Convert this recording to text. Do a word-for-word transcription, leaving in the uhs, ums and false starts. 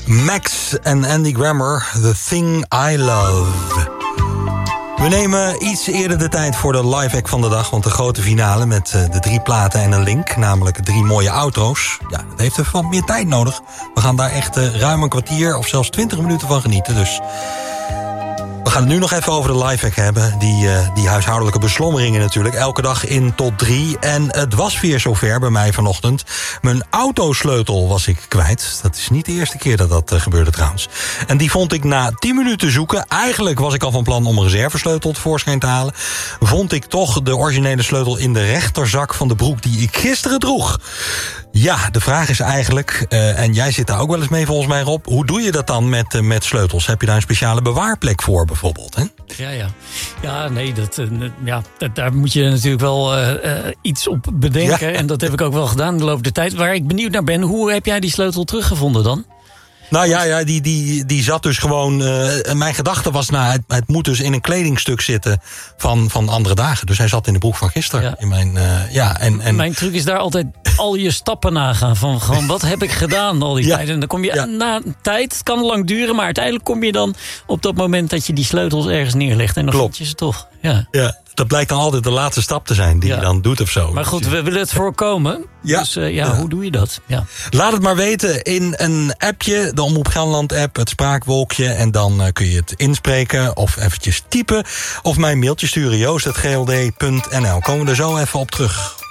Max en Andy Grammer, The Thing I Love. We nemen iets eerder de tijd voor de live act van de dag, want de grote finale met de drie platen en een link, namelijk drie mooie outro's, ja, dat heeft even wat meer tijd nodig. We gaan daar echt ruim een kwartier of zelfs twintig minuten van genieten, dus we gaan het nu nog even over de live act hebben. Die, uh, die huishoudelijke beslommeringen natuurlijk. Elke dag in tot drie. En het was weer zover bij mij vanochtend. Mijn autosleutel was ik kwijt. Dat is niet de eerste keer dat dat uh, gebeurde trouwens. En die vond ik na tien minuten zoeken. Eigenlijk was ik al van plan om een reservesleutel tevoorschijn te halen. Vond ik toch de originele sleutel in de rechterzak van de broek die ik gisteren droeg. Ja, de vraag is eigenlijk, uh, en jij zit daar ook wel eens mee volgens mij, Rob, hoe doe je dat dan met, uh, met sleutels? Heb je daar een speciale bewaarplek voor bijvoorbeeld? Hè? Ja, ja. Ja, nee, dat, uh, ja, dat, daar moet je natuurlijk wel uh, uh, iets op bedenken. Ja. En dat heb ik ook wel gedaan in de loop der tijd. Waar ik benieuwd naar ben, hoe heb jij die sleutel teruggevonden dan? Nou ja, ja die, die, die zat dus gewoon. Uh, mijn gedachte was, nou, het, het moet dus in een kledingstuk zitten van, van andere dagen. Dus hij zat in de broek van gisteren. Ja. In mijn, uh, ja, en, en... mijn truc is daar altijd al je stappen nagaan. Van gewoon, wat heb ik gedaan al die ja. tijd? En dan kom je ja. na een tijd, het kan lang duren, maar uiteindelijk kom je dan op dat moment dat je die sleutels ergens neerlegt. En dan vind je ze toch. Ja. ja. Dat blijkt dan altijd de laatste stap te zijn die ja. je dan doet of zo. Maar goed, we willen het voorkomen. Ja. Dus uh, ja, ja, hoe doe je dat? Ja. Laat het maar weten in een appje, de Omroep Gelderland app, het spraakwolkje. En dan uh, kun je het inspreken of eventjes typen. Of mij een mailtje sturen, joost apenstaartje g l d punt n l. Komen we er zo even op terug.